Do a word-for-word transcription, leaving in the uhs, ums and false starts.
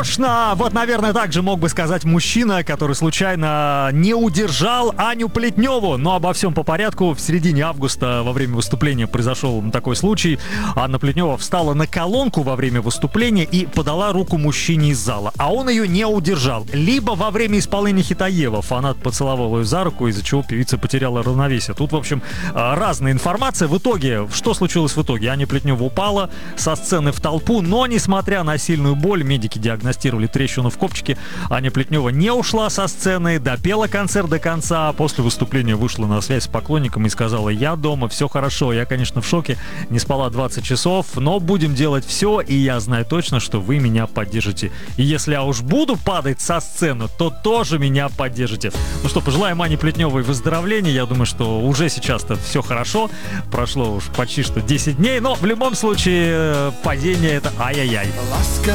Точно! Вот, наверное, так же мог бы сказать мужчина, который случайно не удержал Аню Плетневу. Но обо всем по порядку. В середине августа во время выступления произошел такой случай. Анна Плетнева встала на колонку во время выступления и подала руку мужчине из зала. А он ее не удержал. Либо во время исполнения хита «Ева» фанат поцеловал ее за руку, из-за чего певица потеряла равновесие. Тут, в общем, разная информация. В итоге, что случилось в итоге? Аня Плетнева упала со сцены в толпу, но, несмотря на сильную боль, медики диагностировали трещину в копчике. Аня Плетнева не ушла со сцены, допела концерт до конца. После выступления вышла на связь с поклонником и сказала: я дома, все хорошо. Я, конечно, в шоке, не спала двадцать часов, но будем делать все, и я знаю точно, что вы меня поддержите. И если я уж буду падать со сцены, то тоже меня поддержите. Ну что, пожелаем Ане Плетневой выздоровления. Я думаю, что уже сейчас-то все хорошо. Прошло уж почти что десять дней, но в любом случае падение — это ай-яй-яй.